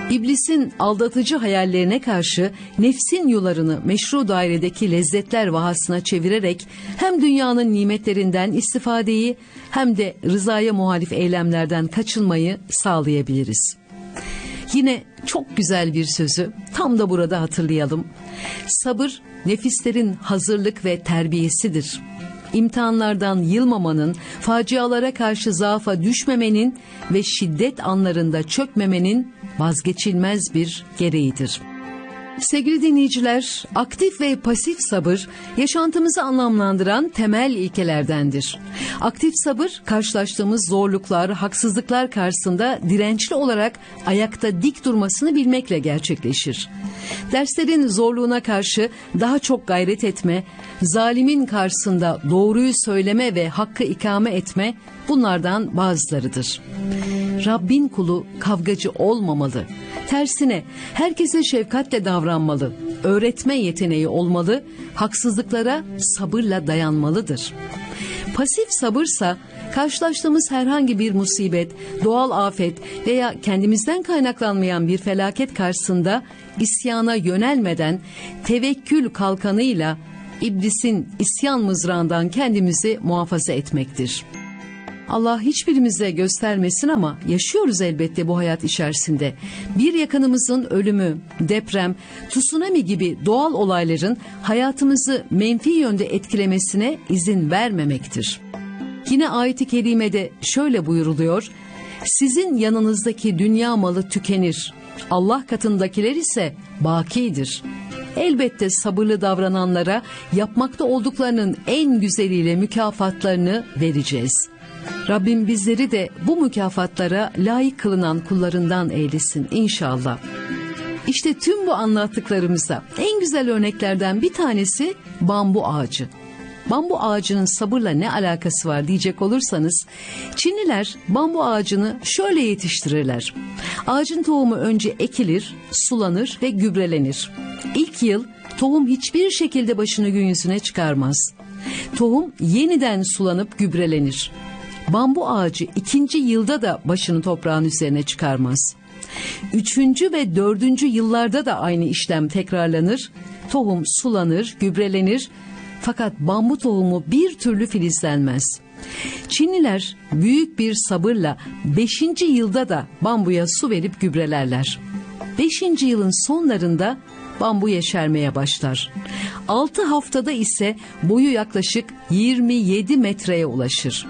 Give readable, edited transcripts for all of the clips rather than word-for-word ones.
İblisin aldatıcı hayallerine karşı nefsin yularını meşru dairedeki lezzetler vahasına çevirerek hem dünyanın nimetlerinden istifadeyi hem de rızaya muhalif eylemlerden kaçınmayı sağlayabiliriz. Yine çok güzel bir sözü tam da burada hatırlayalım. Sabır nefislerin hazırlık ve terbiyesidir. İmtihanlardan yılmamanın, facialara karşı zaafa düşmemenin ve şiddet anlarında çökmemenin vazgeçilmez bir gereğidir. Sevgili dinleyiciler, aktif ve pasif sabır yaşantımızı anlamlandıran temel ilkelerdendir. Aktif sabır, karşılaştığımız zorluklar, haksızlıklar karşısında dirençli olarak ayakta dik durmasını bilmekle gerçekleşir. Derslerin zorluğuna karşı daha çok gayret etme, zalimin karşısında doğruyu söyleme ve hakkı ikame etme bunlardan bazılarıdır. Rabbin kulu kavgacı olmamalı. Tersine herkese şefkatle davranmalı, öğretme yeteneği olmalı, haksızlıklara sabırla dayanmalıdır. Pasif sabırsa karşılaştığımız herhangi bir musibet, doğal afet veya kendimizden kaynaklanmayan bir felaket karşısında isyana yönelmeden tevekkül kalkanıyla iblisin isyan mızrağından kendimizi muhafaza etmektir. Allah hiçbirimize göstermesin ama yaşıyoruz elbette bu hayat içerisinde. Bir yakınımızın ölümü, deprem, tsunami gibi doğal olayların hayatımızı menfi yönde etkilemesine izin vermemektir. Yine ayet-i kerimede şöyle buyuruluyor: sizin yanınızdaki dünya malı tükenir, Allah katındakiler ise bakidir. Elbette sabırlı davrananlara yapmakta olduklarının en güzeliyle mükafatlarını vereceğiz. Rabbim bizleri de bu mükafatlara layık kılınan kullarından eylesin inşallah. İşte tüm bu anlattıklarımızda en güzel örneklerden bir tanesi bambu ağacı. Bambu ağacının sabırla ne alakası var diyecek olursanız, Çinliler bambu ağacını şöyle yetiştirirler. Ağacın tohumu önce ekilir, sulanır ve gübrelenir. İlk yıl tohum hiçbir şekilde başını gün yüzüne çıkarmaz. Tohum yeniden sulanıp gübrelenir. Bambu ağacı 2. yılda da başını toprağın üzerine çıkarmaz. 3. ve 4. yıllarda da aynı işlem tekrarlanır. Tohum sulanır, gübrelenir. Fakat bambu tohumu bir türlü filizlenmez. Çinliler büyük bir sabırla 5. yılda da bambuya su verip gübrelerler. 5. yılın sonlarında bambu yeşermeye başlar. 6 haftada ise boyu yaklaşık 27 metreye ulaşır.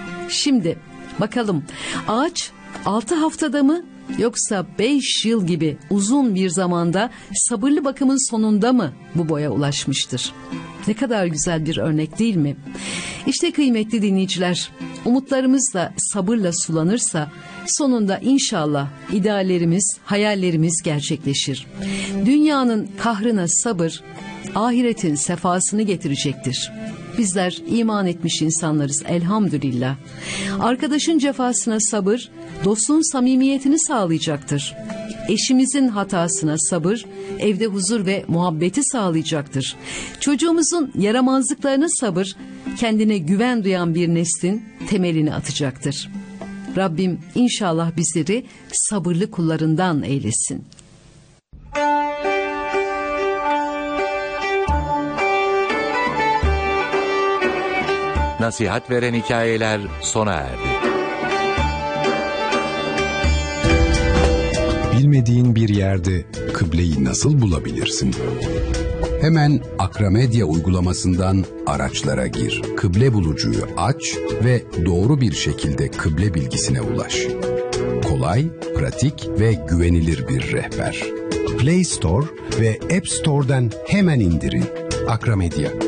Şimdi bakalım, ağaç 6 haftada mı yoksa 5 yıl gibi uzun bir zamanda sabırlı bakımın sonunda mı bu boya ulaşmıştır? Ne kadar güzel bir örnek değil mi? İşte kıymetli dinleyiciler, umutlarımız da sabırla sulanırsa sonunda inşallah ideallerimiz, hayallerimiz gerçekleşir. Dünyanın kahrına sabır, ahiretin sefasını getirecektir. Bizler iman etmiş insanlarız elhamdülillah. Arkadaşın cefasına sabır, dostun samimiyetini sağlayacaktır. Eşimizin hatasına sabır, evde huzur ve muhabbeti sağlayacaktır. Çocuğumuzun yaramazlıklarına sabır, kendine güven duyan bir neslin temelini atacaktır. Rabbim inşallah bizleri sabırlı kullarından eylesin. Nasihat veren hikayeler sona erdi. Bilmediğin bir yerde kıbleyi nasıl bulabilirsin? Hemen Akramedya uygulamasından araçlara gir. Kıble bulucuyu aç ve doğru bir şekilde kıble bilgisine ulaş. Kolay, pratik ve güvenilir bir rehber. Play Store ve App Store'dan hemen indirin. Akramedya.